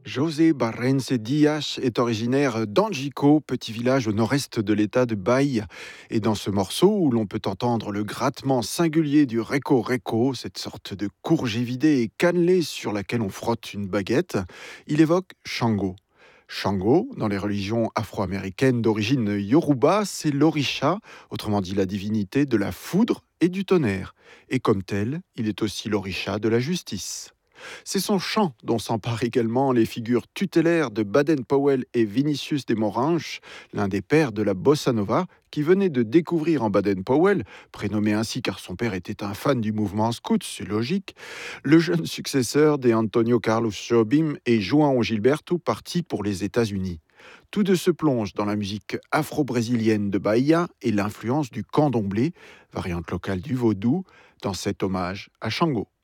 José Barrense Dias est originaire d'Angico, petit village au nord-est de l'état de Bahia. Et dans ce morceau, où l'on peut entendre le grattement singulier du reco-reco, cette sorte de courge évidée et cannelée sur laquelle on frotte une baguette, il évoque Shango. Shango, dans les religions afro-américaines d'origine yoruba, c'est l'orisha, autrement dit la divinité de la foudre et du tonnerre. Et comme tel, il est aussi l'orisha de la justice. C'est son chant dont s'emparent également les figures tutélaires de Baden-Powell et Vinicius de Morange, l'un des pères de la bossa nova, qui venait de découvrir en Baden-Powell, prénommé ainsi car son père était un fan du mouvement scout, c'est logique, le jeune successeur des Antonio Carlos Jobim et João Gilberto partis pour les États-Unis. Tous deux se plongent dans la musique afro-brésilienne de Bahia et l'influence du candomblé, variante locale du vaudou, dans cet hommage à Shango.